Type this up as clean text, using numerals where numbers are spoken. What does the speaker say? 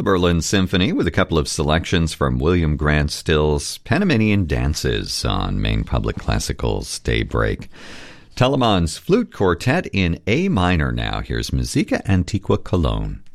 Berlin Symphony with a couple of selections from William Grant Still's Panamanian Dances on Maine Public Classical's Daybreak. Telemann's Flute Quartet in A minor now. Here's Musica Antiqua Cologne.